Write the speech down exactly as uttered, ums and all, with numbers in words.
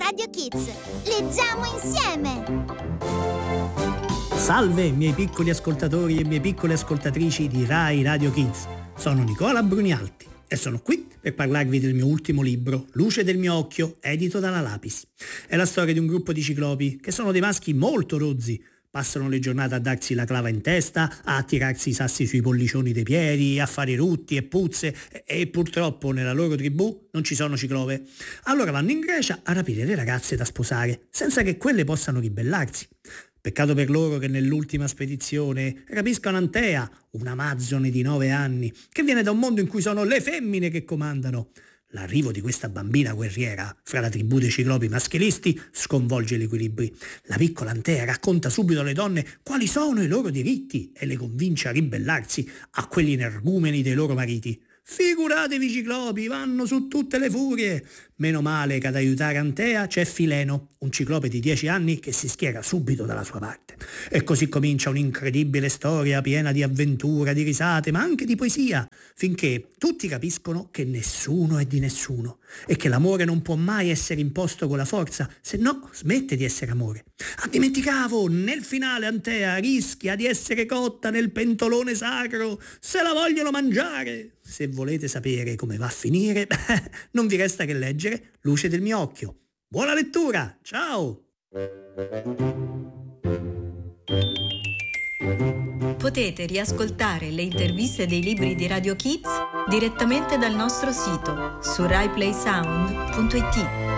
Radio Kids. Leggiamo insieme! Salve miei piccoli ascoltatori e mie piccole ascoltatrici di Rai Radio Kids. Sono Nicola Brunialti e sono qui per parlarvi del mio ultimo libro, Luce del mio occhio, edito dalla Lapis. È la storia di un gruppo di ciclopi che sono dei maschi molto rozzi. Passano le giornate a darsi la clava in testa, a tirarsi i sassi sui pollicioni dei piedi, a fare rutti e puzze e, e purtroppo nella loro tribù non ci sono ciclope. Allora vanno in Grecia a rapire le ragazze da sposare, senza che quelle possano ribellarsi. Peccato per loro che nell'ultima spedizione rapiscono Antea, un'amazzone di nove anni, che viene da un mondo in cui sono le femmine che comandano. L'arrivo di questa bambina guerriera fra la tribù dei ciclopi maschilisti sconvolge gli equilibri. La piccola Antea racconta subito alle donne quali sono i loro diritti e le convince a ribellarsi a quelli energumeni dei loro mariti. Figuratevi i ciclopi, vanno su tutte le furie. Meno male che ad aiutare Antea c'è Fileno, un ciclope di dieci anni che si schiera subito dalla sua parte. E così comincia un'incredibile storia piena di avventura, di risate, ma anche di poesia, finché tutti capiscono che nessuno è di nessuno e che l'amore non può mai essere imposto con la forza, se no smette di essere amore. Ah, dimenticavo, nel finale Antea rischia di essere cotta nel pentolone sacro, se la vogliono mangiare. Se volete sapere come va a finire, non vi resta che leggere Luce del mio occhio. Buona lettura, ciao! Potete riascoltare le interviste dei libri di Radio Kids direttamente dal nostro sito su rai play sound punto it.